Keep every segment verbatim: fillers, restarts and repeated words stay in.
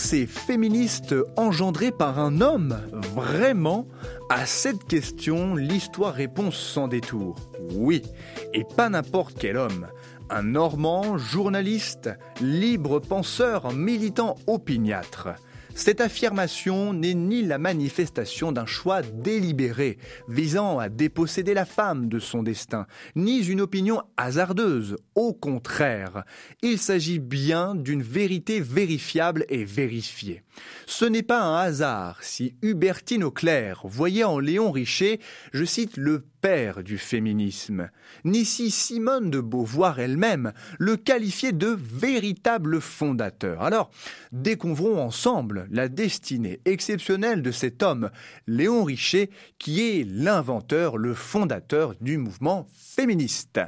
pensée féministe engendrée par un homme, vraiment? À cette question, l'histoire répond sans détour. Oui, et pas n'importe quel homme. Un Normand, journaliste, libre penseur, militant opiniâtre. Cette affirmation n'est ni la manifestation d'un choix délibéré visant à déposséder la femme de son destin, ni une opinion hasardeuse. Au contraire, il s'agit bien d'une vérité vérifiable et vérifiée. Ce n'est pas un hasard si Hubertine Auclert voyait en Léon Richer, je cite, le père du féminisme, ni si Simone de Beauvoir elle-même le qualifiait de véritable fondateur. Alors, découvrons ensemble la destinée exceptionnelle de cet homme, Léon Richer, qui est l'inventeur, le fondateur du mouvement féministe.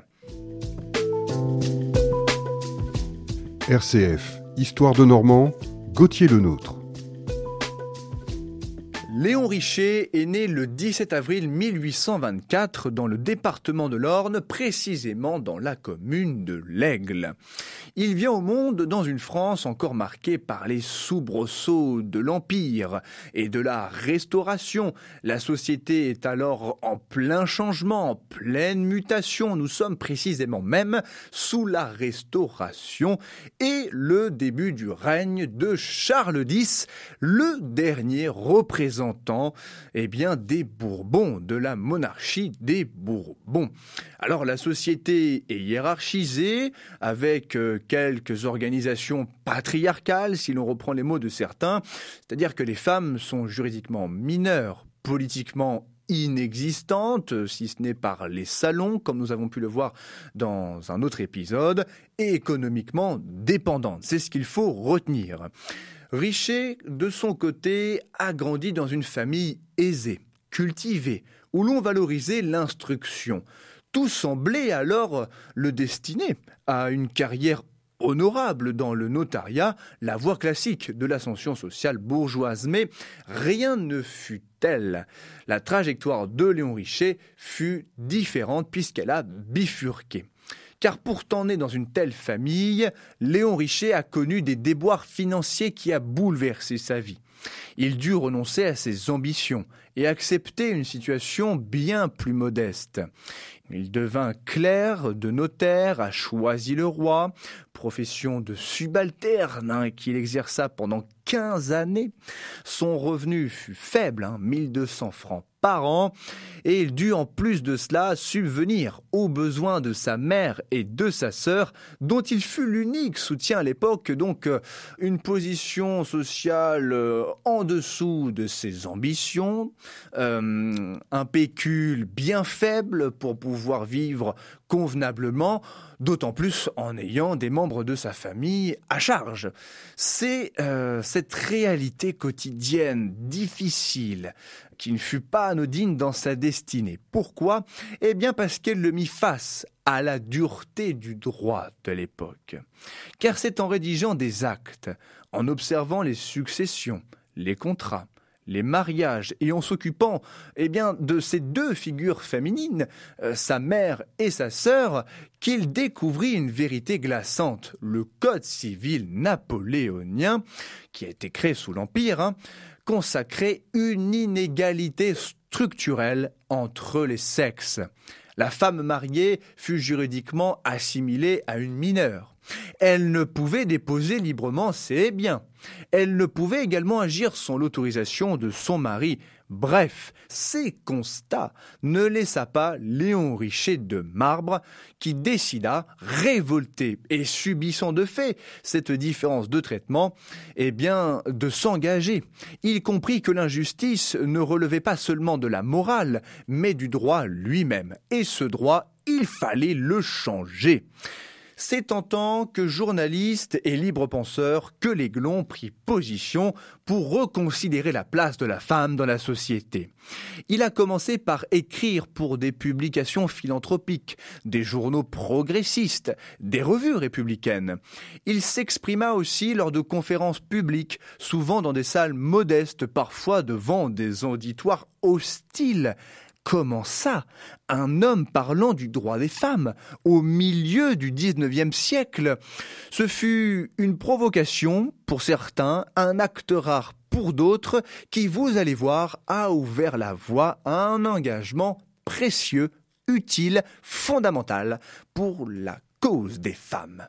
R C F, Histoire de Normand, Gauthier Lenôtre. Léon Richer est né le dix-sept avril mille huit cent vingt-quatre dans le département de l'Orne, précisément dans la commune de l'Aigle. Il vient au monde dans une France encore marquée par les soubresauts de l'Empire et de la Restauration. La société est alors en plein changement, en pleine mutation. Nous sommes précisément même sous la Restauration et le début du règne de Charles X, le dernier représentant eh bien, des Bourbons, de la monarchie des Bourbons. Alors la société est hiérarchisée avec euh, quelques organisations patriarcales, si l'on reprend les mots de certains, c'est-à-dire que les femmes sont juridiquement mineures, politiquement inexistantes, si ce n'est par les salons, comme nous avons pu le voir dans un autre épisode, et économiquement dépendantes. C'est ce qu'il faut retenir. Richer, de son côté, a grandi dans une famille aisée, cultivée, où l'on valorisait l'instruction. Tout semblait alors le destiner à une carrière honorable dans le notariat, la voie classique de l'ascension sociale bourgeoise. Mais rien ne fut tel. La trajectoire de Léon Richer fut différente puisqu'elle a bifurqué. Car pourtant né dans une telle famille, Léon Richer a connu des déboires financiers qui a bouleversé sa vie. Il dut renoncer à ses ambitions et accepter une situation bien plus modeste. Il devint clerc de notaire à Choisy-le-Roi, profession de subalterne hein, qu'il exerça pendant quinze années. Son revenu fut faible, hein, mille deux cents francs par an, et il dut en plus de cela subvenir aux besoins de sa mère et de sa sœur, dont il fut l'unique soutien à l'époque, donc euh, une position sociale euh, en dessous de ses ambitions, euh, un pécule bien faible pour pouvoir vivre convenablement, d'autant plus en ayant des membres de sa famille à charge. C'est euh, cette réalité quotidienne, difficile, qui ne fut pas anodine dans sa destinée. Pourquoi ? Eh bien parce qu'elle le mit face à la dureté du droit de l'époque. Car c'est en rédigeant des actes, en observant les successions, les contrats, les mariages et en s'occupant eh bien, de ces deux figures féminines, euh, sa mère et sa sœur, qu'il découvrit une vérité glaçante. Le Code civil napoléonien, qui a été créé sous l'Empire, hein, consacrait une inégalité structurelle entre les sexes. La femme mariée fut juridiquement assimilée à une mineure. Elle ne pouvait déposer librement ses biens. Elle ne pouvait également agir sans l'autorisation de son mari. Bref, ces constats ne laissa pas Léon Richer de marbre, qui décida, révolté et subissant de fait cette différence de traitement, eh bien, de s'engager. Il comprit que l'injustice ne relevait pas seulement de la morale, mais du droit lui-même. Et ce droit, il fallait le changer. C'est en tant que journaliste et libre penseur que l'Aiglon prit position pour reconsidérer la place de la femme dans la société. Il a commencé par écrire pour des publications philanthropiques, des journaux progressistes, des revues républicaines. Il s'exprima aussi lors de conférences publiques, souvent dans des salles modestes, parfois devant des auditoires hostiles. Comment ça? Un homme parlant du droit des femmes au milieu du dix-neuvième siècle? Ce fut une provocation pour certains, un acte rare pour d'autres qui, vous allez voir, a ouvert la voie à un engagement précieux, utile, fondamental pour la cause des femmes.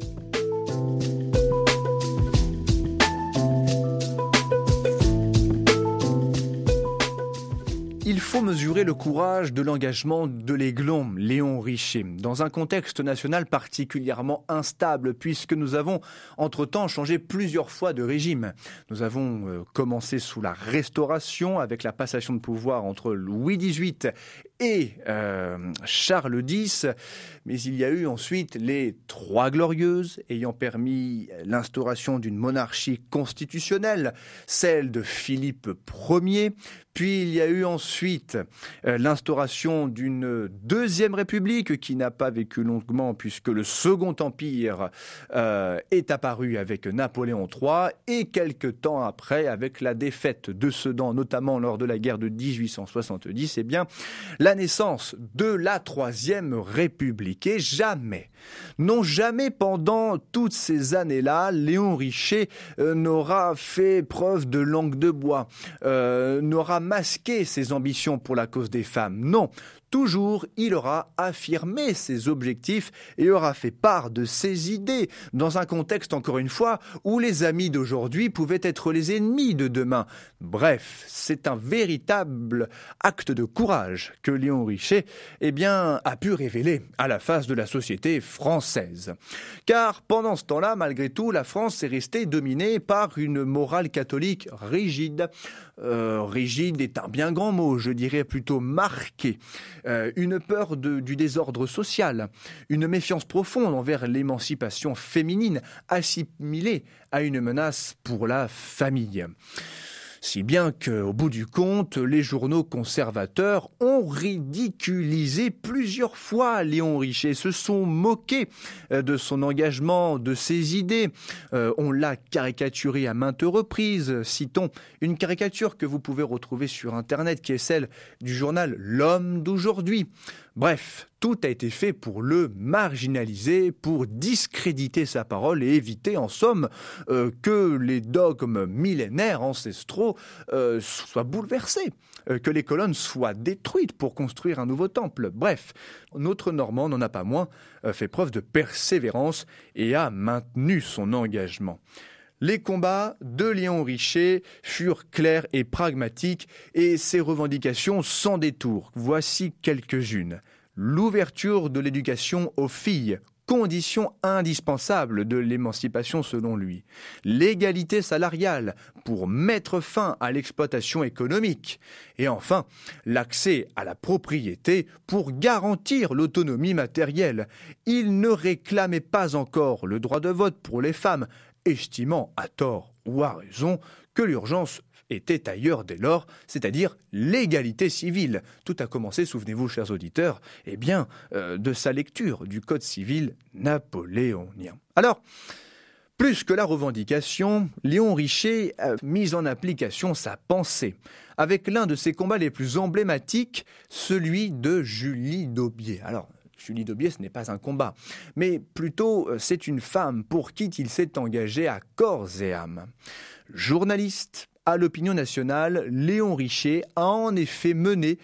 Il faut mesurer le courage de l'engagement de l'aiglon Léon Richer, dans un contexte national particulièrement instable, puisque nous avons entre-temps changé plusieurs fois de régime. Nous avons euh, commencé sous la Restauration, avec la passation de pouvoir entre Louis dix-huit et euh, Charles dix, mais il y a eu ensuite les Trois Glorieuses, ayant permis l'instauration d'une monarchie constitutionnelle, celle de Philippe Ier, puis il y a eu ensuite euh, l'instauration d'une deuxième république qui n'a pas vécu longuement puisque le Second Empire euh, est apparu avec Napoléon trois et quelque temps après avec la défaite de Sedan, notamment lors de la guerre de dix-huit cent soixante-dix, eh bien la naissance de la Troisième République. Et jamais, non jamais pendant toutes ces années-là, Léon Richer euh, n'aura fait preuve de langue de bois, euh, n'aura masqué ses ambitions pour la cause des femmes. Non, toujours il aura affirmé ses objectifs et aura fait part de ses idées, dans un contexte, encore une fois, où les amis d'aujourd'hui pouvaient être les ennemis de demain. Bref, c'est un véritable acte de courage que Léon Richer eh bien, a pu révéler à la face de la société française. Car pendant ce temps-là, malgré tout, la France est restée dominée par une morale catholique rigide. Euh, rigide est un bien grand mot, je dirais plutôt marqué. Euh, une peur de, du désordre social, une méfiance profonde envers l'émancipation féminine, assimilée à une menace pour la famille. Si bien qu'au bout du compte, les journaux conservateurs ont ridiculisé plusieurs fois Léon Richer, se sont moqués de son engagement, de ses idées. Euh, on l'a caricaturé à maintes reprises. Citons une caricature que vous pouvez retrouver sur Internet, qui est celle du journal L'Homme d'aujourd'hui. Bref, tout a été fait pour le marginaliser, pour discréditer sa parole et éviter, en somme, euh, que les dogmes millénaires ancestraux euh, soient bouleversés, euh, que les colonnes soient détruites pour construire un nouveau temple. Bref, notre Normand n'en a pas moins euh, fait preuve de persévérance et a maintenu son engagement. Les combats de Léon Richer furent clairs et pragmatiques et ses revendications sans détour. Voici quelques-unes. L'ouverture de l'éducation aux filles, condition indispensable de l'émancipation selon lui. L'égalité salariale pour mettre fin à l'exploitation économique. Et enfin, l'accès à la propriété pour garantir l'autonomie matérielle. Il ne réclamait pas encore le droit de vote pour les femmes, estimant à tort ou à raison que l'urgence était ailleurs dès lors, c'est-à-dire l'égalité civile. Tout a commencé, souvenez-vous, chers auditeurs, eh bien, euh, de sa lecture du Code civil napoléonien. Alors, plus que la revendication, Léon Richer a mis en application sa pensée, avec l'un de ses combats les plus emblématiques, celui de Julie Daubié. Alors, Julie Daubié, ce n'est pas un combat, mais plutôt c'est une femme pour qui il s'est engagé à corps et âme. Journaliste à l'opinion nationale, Léon Richer a en effet mené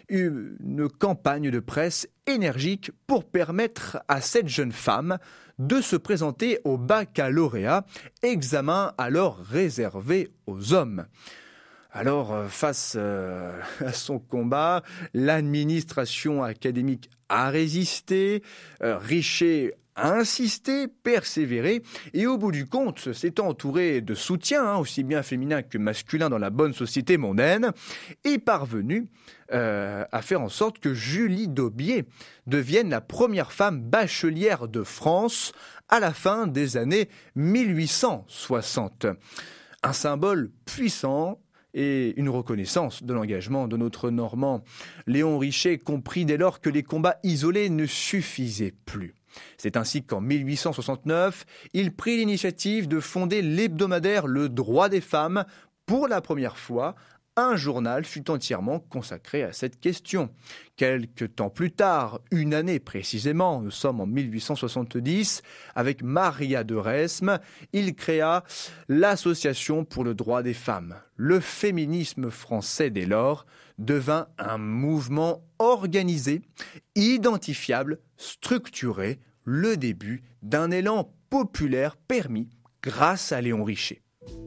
une campagne de presse énergique pour permettre à cette jeune femme de se présenter au baccalauréat, examen alors réservé aux hommes. Alors, face euh, à son combat, l'administration académique a résisté, euh, Richer a insisté, persévéré, et au bout du compte, s'étant entouré de soutien, hein, aussi bien féminin que masculin dans la bonne société mondaine, est parvenu euh, à faire en sorte que Julie Daubié devienne la première femme bachelière de France à la fin des années mille huit cent soixante. Un symbole puissant et une reconnaissance de l'engagement de notre Normand. Léon Richer comprit dès lors que les combats isolés ne suffisaient plus. C'est ainsi qu'en mille huit cent soixante-neuf, il prit l'initiative de fonder l'hebdomadaire Le Droit des femmes, pour la première fois, Un journal fut entièrement consacré à cette question. Quelque temps plus tard, une année précisément, nous sommes en mille huit cent soixante-dix, avec Maria de Resmes, il créa l'Association pour le droit des femmes. Le féminisme français dès lors devint un mouvement organisé, identifiable, structuré, le début d'un élan populaire permis grâce à Léon Richer.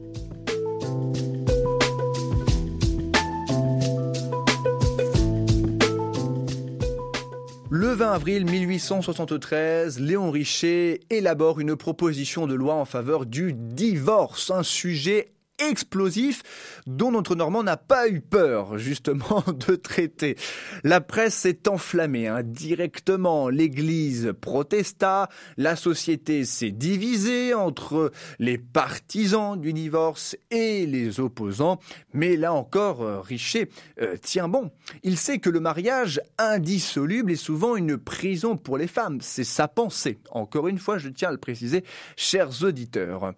Le vingt avril mille huit cent soixante-treize, Léon Richer élabore une proposition de loi en faveur du divorce, un sujet explosif dont notre Normand n'a pas eu peur justement de traiter. La presse s'est enflammée hein, directement, l'Église protesta, la société s'est divisée entre les partisans du divorce et les opposants, mais là encore Richer euh, tient bon. Il sait que le mariage indissoluble est souvent une prison pour les femmes, c'est sa pensée. Encore une fois, je tiens à le préciser, chers auditeurs.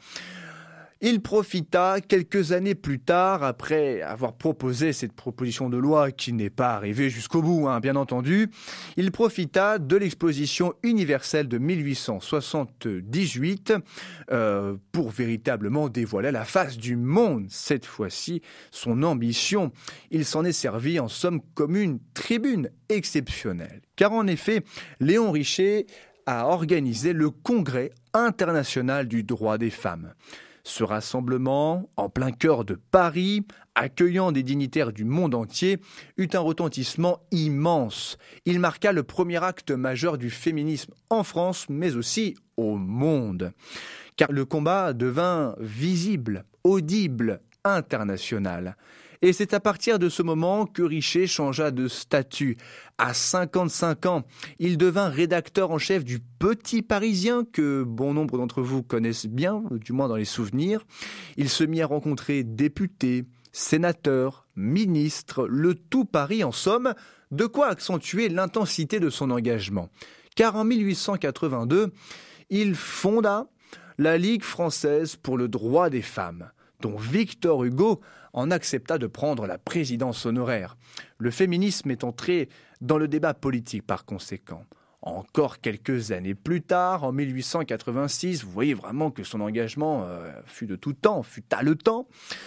Il profita quelques années plus tard, après avoir proposé cette proposition de loi qui n'est pas arrivée jusqu'au bout, hein, bien entendu, il profita de l'exposition universelle de mille huit cent soixante-dix-huit euh, pour véritablement dévoiler la face du monde, cette fois-ci son ambition. Il s'en est servi en somme comme une tribune exceptionnelle. Car en effet, Léon Richer a organisé le Congrès international du droit des femmes. Ce rassemblement, en plein cœur de Paris, accueillant des dignitaires du monde entier, eut un retentissement immense. Il marqua le premier acte majeur du féminisme en France, mais aussi au monde. Car le combat devint visible, audible, international. Et c'est à partir de ce moment que Richer changea de statut. À cinquante-cinq ans, il devint rédacteur en chef du Petit Parisien, que bon nombre d'entre vous connaissent bien, du moins dans les souvenirs. Il se mit à rencontrer députés, sénateurs, ministres, le tout Paris en somme, de quoi accentuer l'intensité de son engagement. Car en mille huit cent quatre-vingt-deux, il fonda la Ligue française pour le droit des femmes, dont Victor Hugo en accepta de prendre la présidence honoraire. Le féminisme est entré dans le débat politique par conséquent. Encore quelques années plus tard, en mille huit cent quatre-vingt-six, vous voyez vraiment que son engagement euh, fut de tout temps, fut haletant.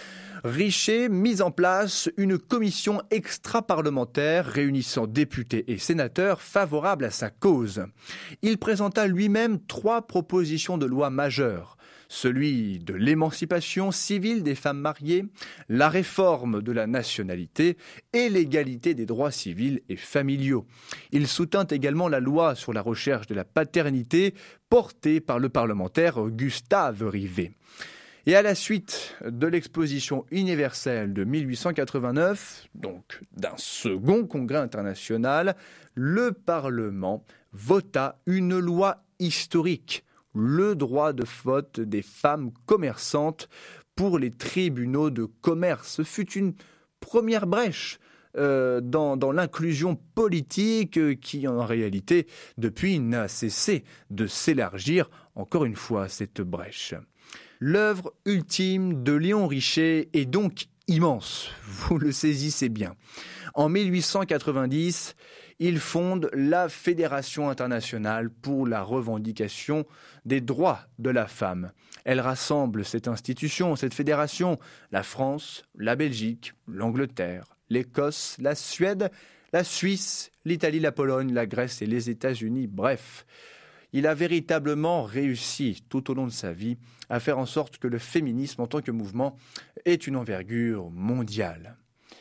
Richer mit en place une commission extra-parlementaire réunissant députés et sénateurs favorables à sa cause. Il présenta lui-même trois propositions de loi majeures. Celui de l'émancipation civile des femmes mariées, la réforme de la nationalité et l'égalité des droits civils et familiaux. Il soutint également la loi sur la recherche de la paternité portée par le parlementaire Gustave Rivet. Et à la suite de l'exposition universelle de mille huit cent quatre-vingt-neuf, donc d'un second congrès international, le Parlement vota une loi historique, le droit de vote des femmes commerçantes pour les tribunaux de commerce. Ce fut une première brèche euh, dans, dans l'inclusion politique euh, qui, en réalité, depuis, n'a cessé de s'élargir, encore une fois, cette brèche. L'œuvre ultime de Léon Richer est donc immense, vous le saisissez bien. En mille huit cent quatre-vingt-dix, il fonde la Fédération internationale pour la revendication des droits de la femme. Elle rassemble cette institution, cette fédération, la France, la Belgique, l'Angleterre, l'Écosse, la Suède, la Suisse, l'Italie, la Pologne, la Grèce et les États-Unis, bref. Il a véritablement réussi tout au long de sa vie à faire en sorte que le féminisme en tant que mouvement ait une envergure mondiale.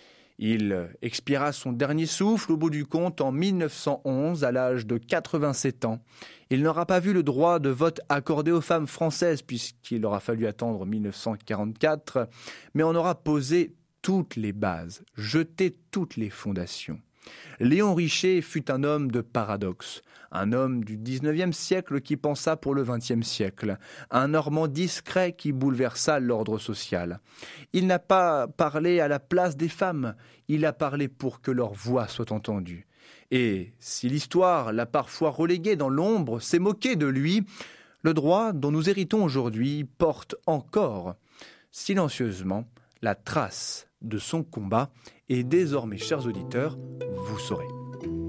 Il expira son dernier souffle au bout du compte en mille neuf cent onze à l'âge de quatre-vingt-sept ans. Il n'aura pas vu le droit de vote accordé aux femmes françaises puisqu'il aura fallu attendre mille neuf cent quarante-quatre, mais on aura posé toutes les bases, jeté toutes les fondations. Léon Richer fut un homme de paradoxe, un homme du dix-neuvième siècle qui pensa pour le vingtième siècle, un Normand discret qui bouleversa l'ordre social. Il n'a pas parlé à la place des femmes, il a parlé pour que leur voix soit entendue. Et si l'histoire l'a parfois relégué dans l'ombre, s'est moqué de lui, le droit dont nous héritons aujourd'hui porte encore, silencieusement, la trace de son combat. Et désormais, chers auditeurs, vous saurez.